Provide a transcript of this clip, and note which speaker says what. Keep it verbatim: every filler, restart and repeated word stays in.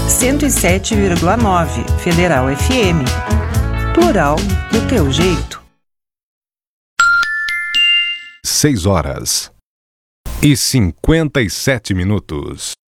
Speaker 1: cento e sete vírgula nove Federal F M. Plural do teu jeito.
Speaker 2: Seis horas e cinquenta e sete minutos.